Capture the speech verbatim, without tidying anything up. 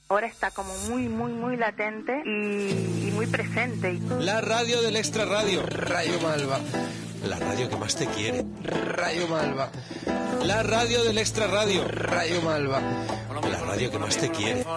Ahora está como muy, muy, muy latente y, y muy presente. La radio del Extra Radio. Radio Malva. La radio que más te quiere. Radio Malva. La radio del Extra Radio. Radio Malva. La radio que más te quiere.